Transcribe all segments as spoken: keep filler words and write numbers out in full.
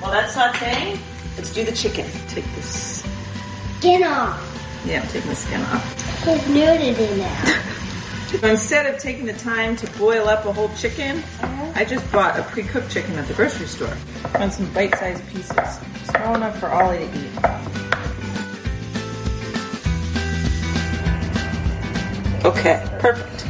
While that's sauteing, let's do the chicken. Take this skin off. Yeah, I'm taking the skin off. There's nudity now. So instead of taking the time to boil up a whole chicken, uh-huh. I just bought a pre-cooked chicken at the grocery store. On some bite-sized pieces. Small enough for Ollie to eat. Okay, perfect.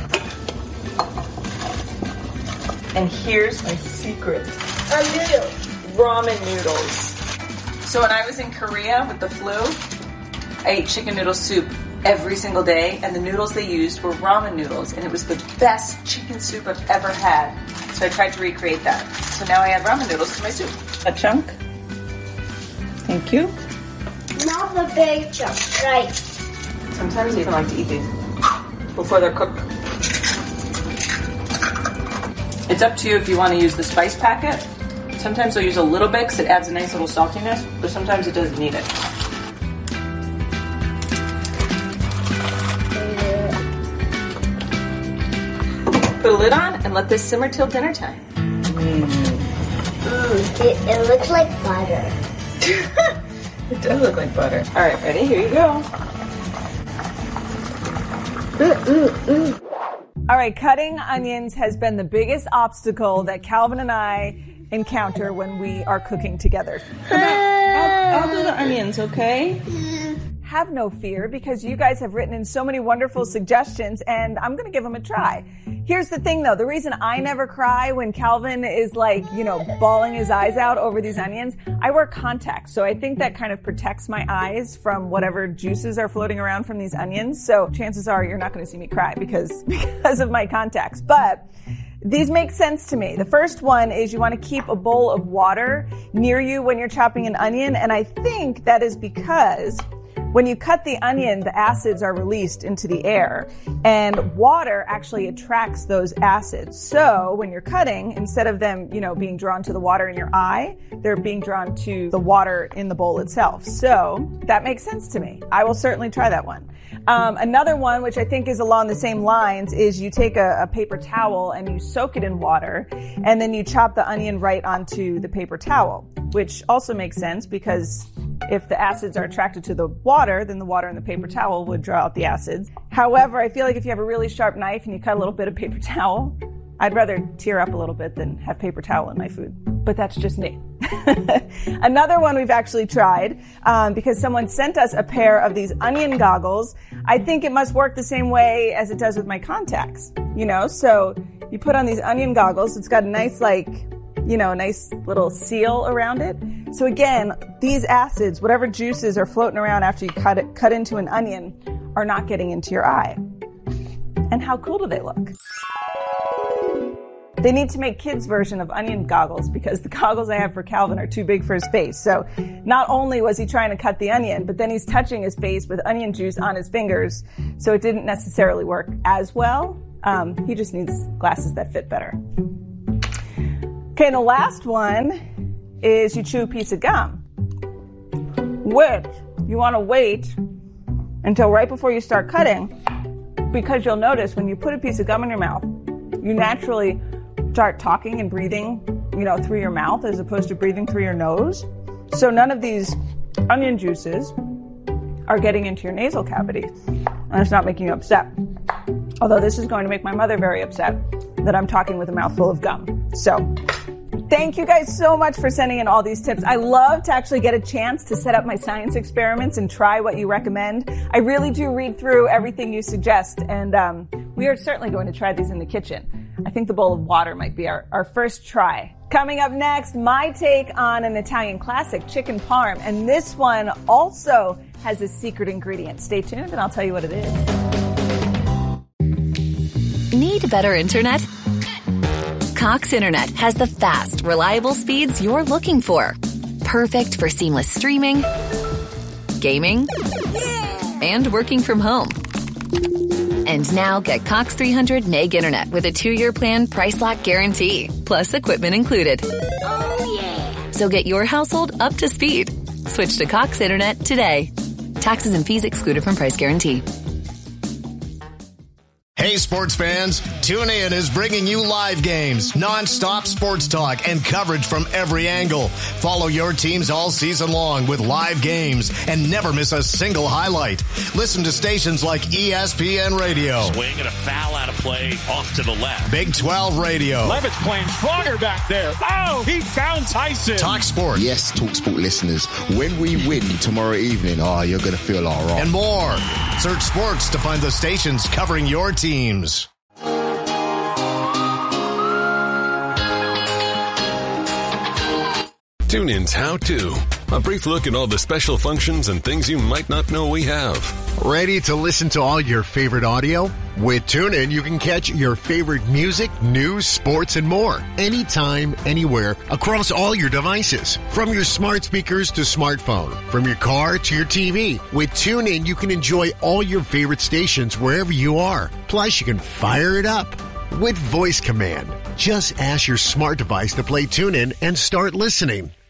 And here's my secret. A noodle. Ramen noodles. So when I was in Korea with the flu, I ate chicken noodle soup every single day, and the noodles they used were ramen noodles, and it was the best chicken soup I've ever had. So I tried to recreate that. So now I add ramen noodles to my soup. A chunk. Thank you. Not the big chunk, right? Sometimes I even like to eat these before they're cooked. It's up to you if you want to use the spice packet. Sometimes I'll use a little bit because it adds a nice little saltiness, but sometimes it doesn't need it. Put a lid on and let this simmer till dinner time. Mm. Mm, it, it looks like butter. It does look like butter. All right, ready? Here you go. Mm, mm, mm. All right, cutting onions has been the biggest obstacle that Calvin and I encounter when we are cooking together. I'll, I'll do the onions, okay? Have no fear, because you guys have written in so many wonderful suggestions, and I'm going to give them a try. Here's the thing, though. The reason I never cry when Calvin is, like, you know, bawling his eyes out over these onions, I wear contacts, so I think that kind of protects my eyes from whatever juices are floating around from these onions. So chances are you're not going to see me cry because, because of my contacts. But these make sense to me. The first one is you want to keep a bowl of water near you when you're chopping an onion, and I think that is because when you cut the onion, the acids are released into the air, and water actually attracts those acids. So when you're cutting, instead of them, you know, being drawn to the water in your eye, they're being drawn to the water in the bowl itself. So that makes sense to me. I will certainly try that one. Um, another one, which I think is along the same lines, is you take a, a paper towel and you soak it in water, and then you chop the onion right onto the paper towel, which also makes sense because if the acids are attracted to the water, then the water in the paper towel would draw out the acids. However, I feel like if you have a really sharp knife and you cut a little bit of paper towel, I'd rather tear up a little bit than have paper towel in my food. But that's just me. Another one we've actually tried, um, because someone sent us a pair of these onion goggles. I think it must work the same way as it does with my contacts, you know? So you put on these onion goggles. It's got a nice, like, you know, a nice little seal around it. So again, these acids, whatever juices are floating around after you cut it, cut into an onion, are not getting into your eye. And how cool do they look? They need to make kids' version of onion goggles because the goggles I have for Calvin are too big for his face. So not only was he trying to cut the onion, but then he's touching his face with onion juice on his fingers. So it didn't necessarily work as well. Um, he just needs glasses that fit better. Okay, and the last one is you chew a piece of gum, which you want to wait until right before you start cutting, because you'll notice when you put a piece of gum in your mouth, you naturally start talking and breathing, you know, through your mouth as opposed to breathing through your nose. So none of these onion juices are getting into your nasal cavity, and it's not making you upset. Although this is going to make my mother very upset that I'm talking with a mouthful of gum. So thank you guys so much for sending in all these tips. I love to actually get a chance to set up my science experiments and try what you recommend. I really do read through everything you suggest, and um, we are certainly going to try these in the kitchen. I think the bowl of water might be our, our first try. Coming up next, my take on an Italian classic, chicken parm, and this one also has a secret ingredient. Stay tuned and I'll tell you what it is. Need better internet? Cox Internet has the fast, reliable speeds you're looking for. Perfect for seamless streaming, gaming, and working from home. And now get Cox three hundred meg internet with a two-year plan price lock guarantee, plus equipment included. Oh, yeah. So get your household up to speed. Switch to Cox Internet today. Taxes and fees excluded from price guarantee. Hey, sports fans, TuneIn is bringing you live games, non-stop sports talk, and coverage from every angle. Follow your teams all season long with live games and never miss a single highlight. Listen to stations like E S P N Radio. Swing and a foul out of play off to the left. Big twelve Radio. Levitt's playing stronger back there. Oh, he found Tyson. Talk Sport. Yes, Talk Sport listeners. When we win tomorrow evening, oh, you're going to feel all right. And more. Search sports to find the stations covering your teams. TuneIn's How To. A brief look at all the special functions and things you might not know we have. Ready to listen to all your favorite audio? With TuneIn, you can catch your favorite music, news, sports, and more. Anytime, anywhere, across all your devices. From your smart speakers to smartphone. From your car to your T V. With TuneIn, you can enjoy all your favorite stations wherever you are. Plus, you can fire it up with voice command. Just ask your smart device to play TuneIn and start listening.